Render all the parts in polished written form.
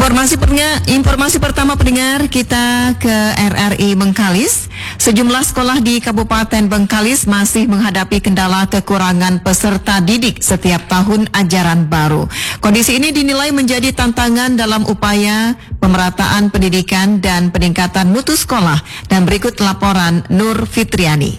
Informasi pertama pendengar, kita ke RRI Bengkalis. Sejumlah sekolah di Kabupaten Bengkalis masih menghadapi kendala kekurangan peserta didik setiap tahun ajaran baru. Kondisi ini dinilai menjadi tantangan dalam upaya pemerataan pendidikan dan peningkatan mutu sekolah. Dan berikut laporan Nur Fitriani.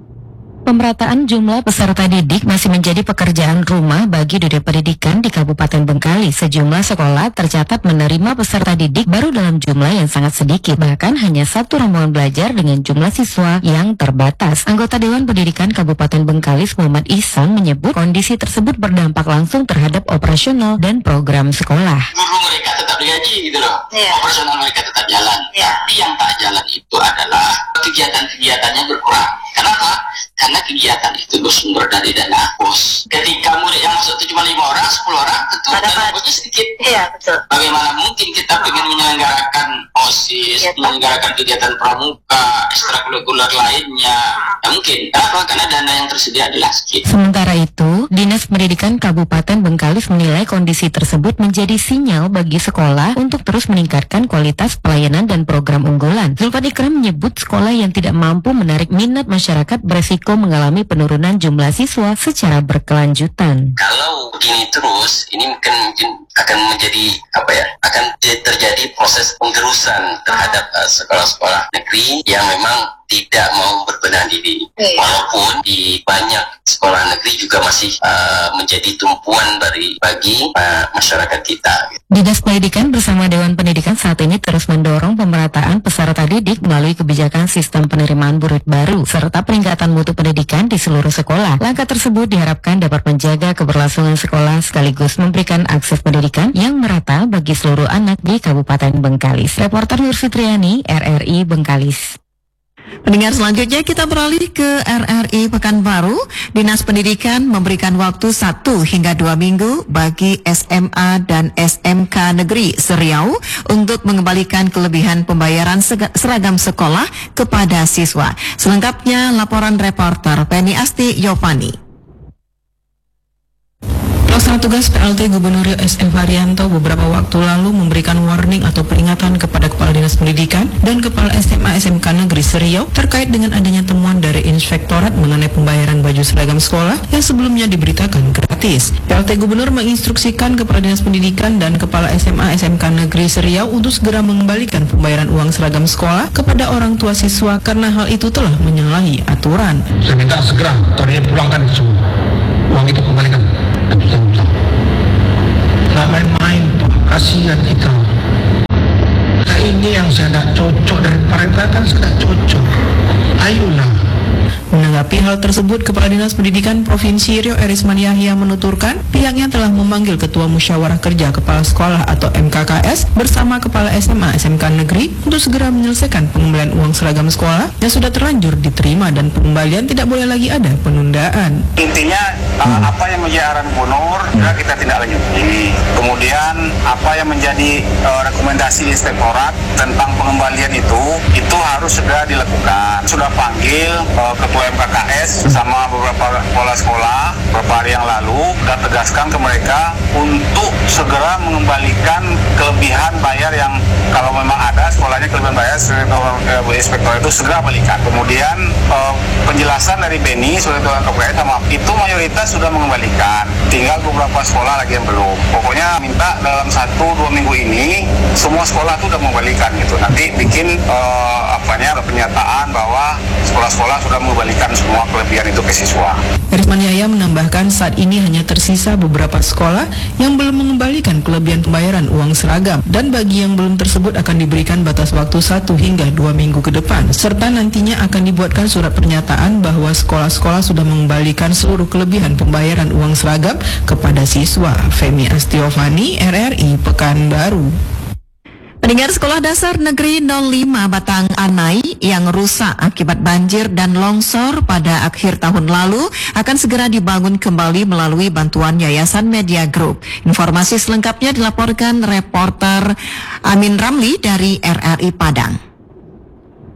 Pemerataan jumlah peserta didik masih menjadi pekerjaan rumah bagi dunia pendidikan di Kabupaten Bengkalis. Sejumlah sekolah tercatat menerima peserta didik baru dalam jumlah yang sangat sedikit. Bahkan hanya satu rombongan belajar dengan jumlah siswa yang terbatas. Anggota Dewan Pendidikan Kabupaten Bengkalis Muhammad Ihsan menyebut kondisi tersebut berdampak langsung terhadap operasional dan program sekolah. Guru mereka tetap digaji gitu loh, operasional mereka tetap jalan. Tapi yang tak jalan itu adalah kegiatan-kegiatannya berkurang. Kenapa? Karena kegiatan itu bersumber dari dana BOS. Ketika murid yang masuk itu cuma 5 orang, 10 orang, tentu dana BOS-nya sedikit. Iya, betul. Bagaimana mungkin kita ingin menyelenggarakan OSIS, menyelenggarakan kegiatan pramuka, ekstrakurikuler lainnya? Ya mungkin. Kenapa? Karena dana yang tersedia adalah sedikit. Sementara itu, Dinas Pendidikan Kabupaten Bengkalis menilai kondisi tersebut menjadi sinyal bagi sekolah untuk terus meningkatkan kualitas pelayanan dan program unggulan. Zulfan Ikram menyebut sekolah yang tidak mampu menarik minat masyarakat beresiko mengalami penurunan jumlah siswa secara berkelanjutan. Kalau begini terus, ini mungkin akan menjadi akan terjadi proses penggerusan terhadap sekolah-sekolah negeri yang memang tidak mau berbenah diri. Walaupun di banyak sekolah negeri juga masih menjadi tumpuan bagi masyarakat kita. Dinas Pendidikan bersama Dewan Pendidikan saat ini terus mendorong pemerataan peserta didik melalui kebijakan sistem penerimaan murid baru serta peningkatan mutu pendidikan di seluruh sekolah. Langkah tersebut diharapkan dapat menjaga keberlangsungan sekolah sekaligus memberikan akses pendidikan yang merata bagi seluruh anak di Kabupaten Bengkalis. Reporter Nur Fitriani, RRI Bengkalis. Pendengar, selanjutnya kita beralih ke RRI Pekanbaru. Dinas Pendidikan memberikan waktu 1 hingga 2 minggu bagi SMA dan SMK Negeri Seriau untuk mengembalikan kelebihan pembayaran seragam sekolah kepada siswa. Selengkapnya laporan reporter Penny Asti Yovani. Pelaksana tugas PLT Gubernur SM Haryanto beberapa waktu lalu memberikan warning atau peringatan kepada Kepala Dinas Pendidikan dan Kepala SMA SMK Negeri Seriau terkait dengan adanya temuan dari Inspektorat mengenai pembayaran baju seragam sekolah yang sebelumnya diberitakan gratis. PLT Gubernur menginstruksikan Kepala Dinas Pendidikan dan Kepala SMA SMK Negeri Seriau untuk segera mengembalikan pembayaran uang seragam sekolah kepada orang tua siswa karena hal itu telah menyalahi aturan. Saya minta segera tadi pulangkan semua uang itu, kembalikan. Nggak main-main Pak, kasihan kita. Nah, ini yang saya tidak cocok dari pemerintah kan sudah cocok. Ayolah. Menanggapi hal tersebut, Kepala Dinas Pendidikan Provinsi Riau Erisman Yahya menuturkan pihaknya telah memanggil Ketua Musyawarah Kerja Kepala Sekolah atau MKKS bersama Kepala SMA SMK Negeri untuk segera menyelesaikan pengembalian uang seragam sekolah yang sudah terlanjur diterima dan pengembalian tidak boleh lagi ada penundaan. Intinya apa yang menjadi arahan gubernur kita tidak lanjuti. Kemudian apa yang menjadi rekomendasi inspektorat tentang pengembalian itu harus segera dilakukan. Sudah panggil Ketua MKKS sama beberapa kepala sekolah beberapa hari yang lalu dan tegaskan ke mereka untuk segera mengembalikan kelebihan bayar yang kalau memang ada sekolahnya kelebihan bayar inspektor itu segera balikan. Kemudian penjelasan dari Beni sebagai Ketua MKKS sama itu mayoritas sudah mengembalikan, tinggal beberapa sekolah lagi yang belum. Pokoknya minta dalam 1-2 minggu ini semua sekolah itu sudah mengembalikan gitu. Nanti bikin pernyataan bahwa sekolah-sekolah sudah mengembalikan semua kelebihan itu ke siswa. Erisman Yahya menambahkan saat ini hanya tersisa beberapa sekolah yang belum mengembalikan kelebihan pembayaran uang seragam dan bagi yang belum tersebut akan diberikan batas waktu 1 hingga 2 minggu ke depan serta nantinya akan dibuatkan surat pernyataan bahwa sekolah-sekolah sudah mengembalikan seluruh kelebihan pembayaran uang seragam kepada siswa. Femi Astiovani, RRI Pekanbaru. Pendengar, Sekolah Dasar Negeri 05 Batang Anai yang rusak akibat banjir dan longsor pada akhir tahun lalu akan segera dibangun kembali melalui bantuan Yayasan Media Group. Informasi selengkapnya dilaporkan reporter Amin Ramli dari RRI Padang.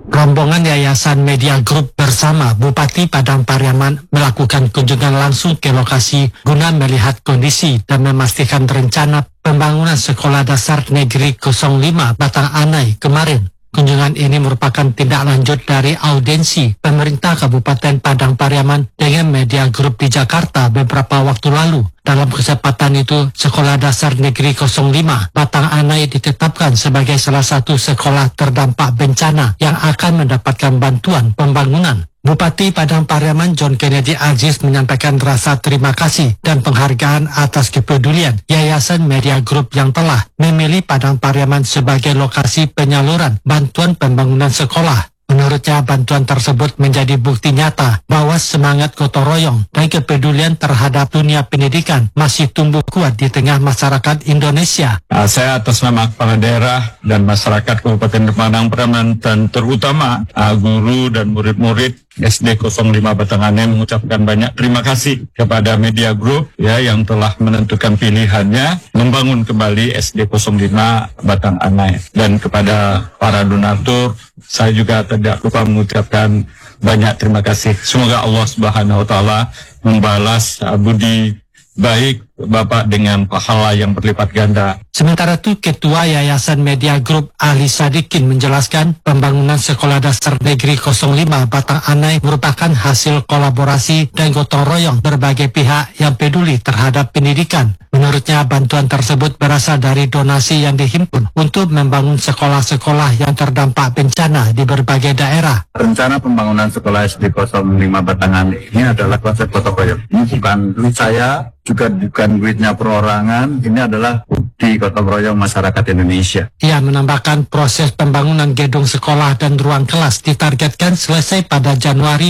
Rombongan Yayasan Media Group bersama Bupati Padang Pariaman melakukan kunjungan langsung ke lokasi guna melihat kondisi dan memastikan rencana pembangunan Sekolah Dasar Negeri 05 Batang Anai kemarin. Kunjungan ini merupakan tindak lanjut dari audiensi pemerintah Kabupaten Padang Pariaman dengan Media Group di Jakarta beberapa waktu lalu. Dalam kesempatan itu, Sekolah Dasar Negeri 05 Batang Anai ditetapkan sebagai salah satu sekolah terdampak bencana yang akan mendapatkan bantuan pembangunan. Bupati Padang Pariaman John Kennedy Aziz menyampaikan rasa terima kasih dan penghargaan atas kepedulian Yayasan Media Group yang telah memilih Padang Pariaman sebagai lokasi penyaluran bantuan pembangunan sekolah. Menurutnya, bantuan tersebut menjadi bukti nyata bahwa semangat gotong royong dan kepedulian terhadap dunia pendidikan masih tumbuh kuat di tengah masyarakat Indonesia. Saya atas nama kepala daerah dan masyarakat Kabupaten Padang Pariaman dan terutama guru dan murid-murid SD 05 Batang Anai mengucapkan banyak terima kasih kepada Media Group yang telah menentukan pilihannya membangun kembali SD 05 Batang Anai, dan kepada para donatur saya juga tidak lupa mengucapkan banyak terima kasih. Semoga Allah Subhanahu wa taala membalas budi baik Bapak dengan pahala yang berlipat ganda. Sementara itu, Ketua Yayasan Media Group Ali Sadikin menjelaskan pembangunan Sekolah Dasar Negeri 05 Batang Anai merupakan hasil kolaborasi dan gotong royong berbagai pihak yang peduli terhadap pendidikan. Menurutnya, bantuan tersebut berasal dari donasi yang dihimpun untuk membangun sekolah-sekolah yang terdampak bencana di berbagai daerah. Rencana pembangunan sekolah SD 05 Batang Anai ini adalah konsep gotong royong. Ini bukan duit saya, juga bukan duitnya perorangan, ini adalah bukti gotong royong masyarakat Indonesia. Ia menambahkan proses pembangunan gedung sekolah dan ruang kelas ditargetkan selesai pada Januari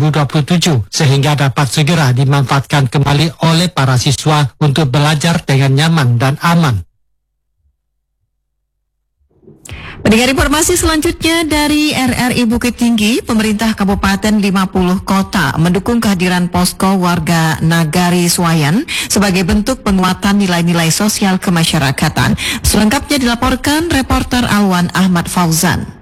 2027 sehingga dapat segera dimanfaatkan kembali oleh para siswa untuk belajar dengan nyaman dan aman. Mendengar informasi selanjutnya dari RRI Bukit Tinggi, pemerintah Kabupaten 50 Kota mendukung kehadiran posko warga Nagari Suayan sebagai bentuk penguatan nilai-nilai sosial kemasyarakatan. Selengkapnya dilaporkan reporter Alwan Ahmad Fauzan.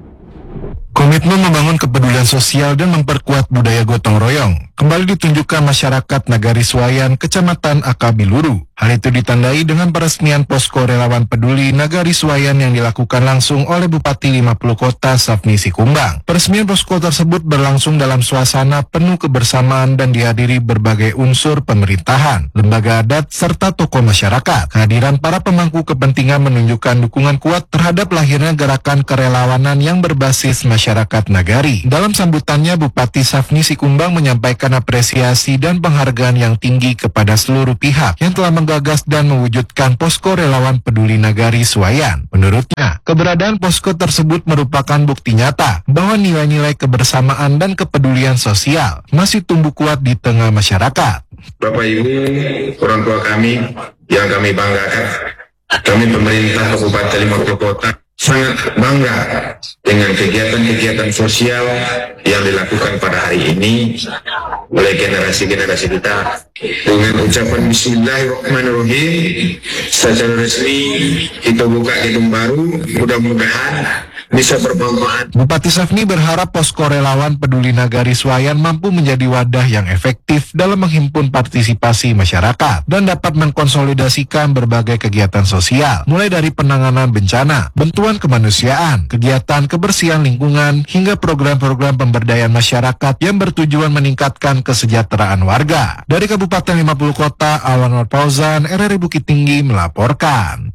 Komitmen membangun kepedulian sosial dan memperkuat budaya gotong royong kembali ditunjukkan masyarakat Nagari Suayan, Kecamatan Akabiluru. Hal itu ditandai dengan peresmian posko relawan peduli Nagari Suayan yang dilakukan langsung oleh Bupati 50 Kota Safni Sikumbang. Peresmian posko tersebut berlangsung dalam suasana penuh kebersamaan dan dihadiri berbagai unsur pemerintahan, lembaga adat, serta tokoh masyarakat. Kehadiran para pemangku kepentingan menunjukkan dukungan kuat terhadap lahirnya gerakan kerelawanan yang berbasis masyarakat Nagari. Dalam sambutannya, Bupati Safni Sikumbang menyampaikan apresiasi dan penghargaan yang tinggi kepada seluruh pihak yang telah menggagas dan mewujudkan posko relawan peduli Nagari Suayan. Menurutnya, keberadaan posko tersebut merupakan bukti nyata bahwa nilai-nilai kebersamaan dan kepedulian sosial masih tumbuh kuat di tengah masyarakat. Bapak Ibu, orang tua kami yang kami banggakan, kami pemerintah Kabupaten 50 Kota sangat bangga dengan kegiatan-kegiatan sosial yang dilakukan pada hari ini oleh generasi-generasi kita. Dengan ucapan Bismillahirrahmanirrahim, secara resmi kita buka gedung baru, mudah-mudahan bisa bermanfaat. Bupati Safni berharap posko relawan peduli Nagari Suayan mampu menjadi wadah yang efektif dalam menghimpun partisipasi masyarakat dan dapat mengkonsolidasikan berbagai kegiatan sosial, mulai dari penanganan bencana, bantuan kemanusiaan, kegiatan kebersihan lingkungan, hingga program-program pemberdayaan masyarakat yang bertujuan meningkatkan kesejahteraan warga. Dari Kabupaten 50 Kota, Alwan Ahmad Fauzan, RRI Bukit Tinggi melaporkan.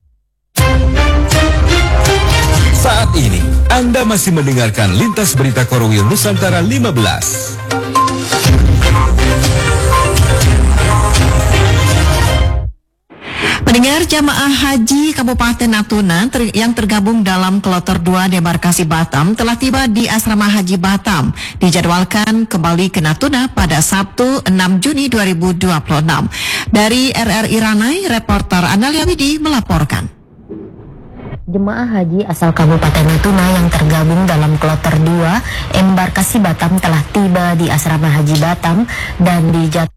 Saat ini, Anda masih mendengarkan Lintas Berita Korwil Nusantara 15. Pendengar, jamaah haji Kabupaten Natuna yang tergabung dalam Kloter 2 Debarkasi Batam telah tiba di Asrama Haji Batam. Dijadwalkan kembali ke Natuna pada Sabtu 6 Juni 2026. Dari RRI Ranai, reporter Analia Widi melaporkan. Jemaah haji asal Kabupaten Natuna yang tergabung dalam Kloter 2 Embarkasi Batam telah tiba di Asrama Haji Batam dan dijadwalkan